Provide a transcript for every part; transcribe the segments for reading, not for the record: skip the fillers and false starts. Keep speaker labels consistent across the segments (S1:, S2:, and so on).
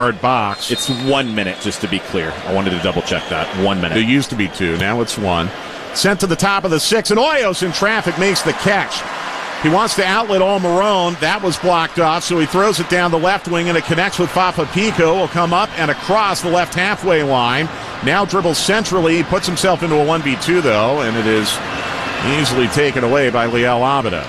S1: box.
S2: It's 1 minute, just to be clear. I wanted to double check that. 1 minute.
S1: It used to be 2. Now it's 1. Sent to the top of the 6, and Hoyos in traffic makes the catch. He wants to outlet Almiron. That was blocked off, so he throws it down the left wing, and it connects with Fafa Picault. Will come up and across the left halfway line. Now dribbles centrally. He puts himself into a 1v2, though, and it is easily taken away by Liel Abida.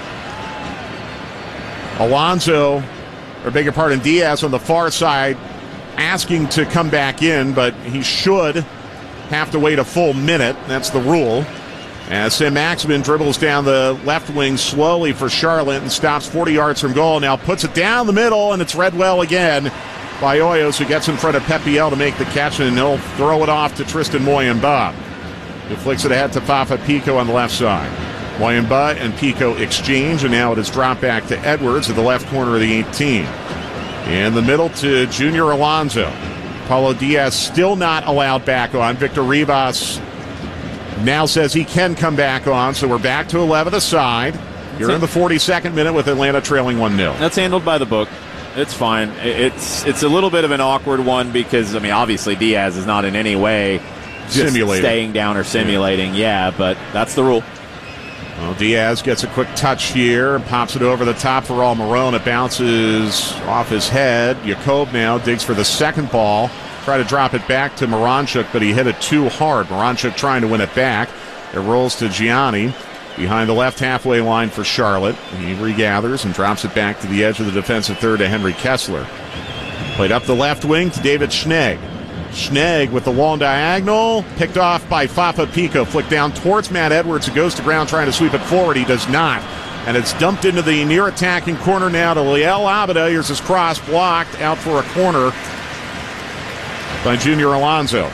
S1: Diaz on the far side asking to come back in, but he should have to wait a full minute. That's the rule. As Saint-Maximin dribbles down the left wing slowly for Charlotte and stops 40 yards from goal. Now puts it down the middle, and it's read well again by Hoyos, who gets in front of Pepiel to make the catch, and he'll throw it off to Tristan Moyemba, who flicks it ahead to Fafa Picault on the left side. Moyemba and Picault exchange, and now it is dropped back to Edwards at the left corner of the 18. In the middle to Junior Alonso. Paulo Diaz still not allowed back on. Victor Rivas now says he can come back on, so we're back to 11 aside. You're in the 42nd minute with Atlanta trailing 1-0.
S2: That's handled by the book. It's fine. It's a little bit of an awkward one because, I mean, obviously Diaz is not in any way just staying down or simulating. Yeah, but that's the rule.
S1: Well, Diaz gets a quick touch here and pops it over the top for Almiron. It bounces off his head. Jakob now digs for the second ball. Try to drop it back to Moranchuk, but he hit it too hard. Moranchuk trying to win it back. It rolls to Gianni behind the left halfway line for Charlotte. He regathers and drops it back to the edge of the defensive third to Henry Kessler. Played up the left wing to David Schnegg. Schnegg with the long diagonal, picked off by Fafa Picault. Flicked down towards Matt Edwards, who goes to ground trying to sweep it forward. He does not. And it's dumped into the near attacking corner now to Liel Abida. Here's his cross blocked out for a corner by Junior Alonso.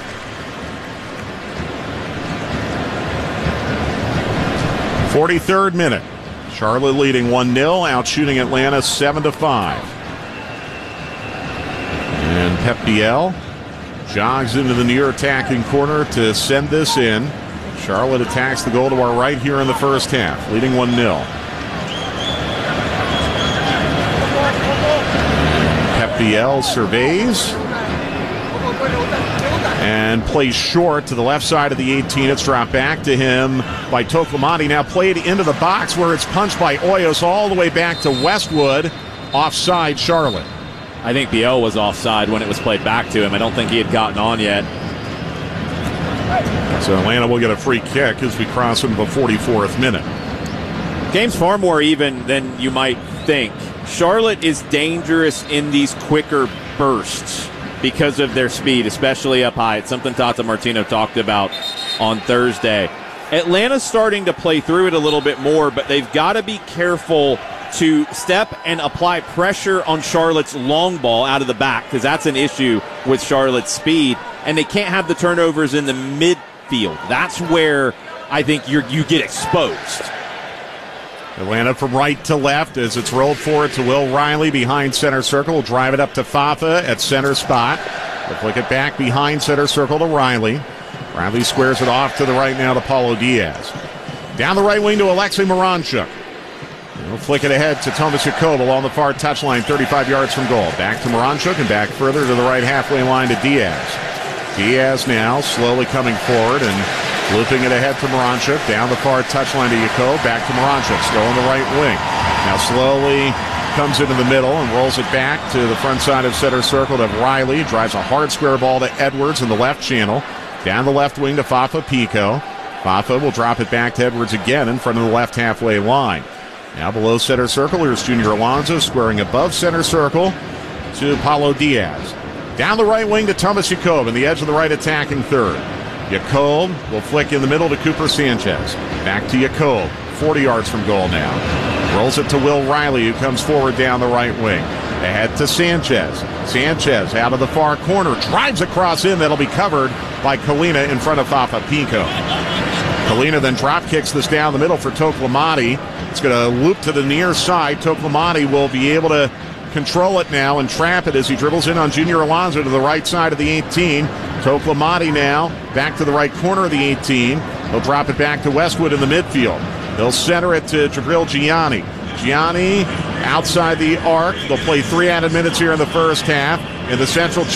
S1: '43rd minute. Charlotte leading 1-0, out shooting Atlanta 7-5. And Pep Biel jogs into the near attacking corner to send this in. Charlotte attacks the goal to our right here in the first half, leading 1-0. Pep Biel surveys and plays short to the left side of the 18. It's dropped back to him by Tokomati. Now played into the box where it's punched by Hoyos all the way back to Westwood. Offside Charlotte.
S2: I think Biel was offside when it was played back to him. I don't think he had gotten on yet.
S1: So Atlanta will get a free kick as we cross into the 44th minute.
S2: Game's far more even than you might think. Charlotte is dangerous in these quicker bursts because of their speed, especially up high. It's something Tata Martino talked about on Thursday. Atlanta's starting to play through it a little bit more, but they've got to be careful to step and apply pressure on Charlotte's long ball out of the back, because that's an issue with Charlotte's speed, and they can't have the turnovers in the midfield. That's where I think you get exposed.
S1: Atlanta from right to left as it's rolled forward to Will Riley behind center circle. Will drive it up to Fafa at center spot. They'll flick it back behind center circle to Riley. Riley squares it off to the right now to Paulo Diaz. Down the right wing to Alexei Moranchuk. He'll flick it ahead to Thomas Jakob along the far touchline, 35 yards from goal. Back to Moranchuk and back further to the right halfway line to Diaz. Diaz now slowly coming forward and looping it ahead to Moranchuk. Down the far touchline to Jakob. Back to Moranchuk, still on the right wing. Now slowly comes into the middle and rolls it back to the front side of center circle to Riley. Drives a hard square ball to Edwards in the left channel. Down the left wing to Fafa Picault. Fafa will drop it back to Edwards again in front of the left halfway line. Now below center circle, here's Junior Alonso squaring above center circle to Paulo Diaz. Down the right wing to Thomas Jakob in the edge of the right attacking third. Jakob will flick in the middle to Cooper Sanchez. Back to Jakob, 40 yards from goal now. Rolls it to Will Riley, who comes forward down the right wing. Ahead to Sanchez. Sanchez out of the far corner, drives across in. That'll be covered by Kalina in front of Fafa Picault. Kalina then drop kicks this down the middle for Toklamati. It's going to loop to the near side. Toklamati will be able to control it now and trap it as he dribbles in on Junior Alonso to the right side of the 18. Toklamati now back to the right corner of the 18. He'll drop it back to Westwood in the midfield. They'll center it to Jabril Gianni. Gianni outside the arc. They'll play 3 added minutes here in the first half. in the Central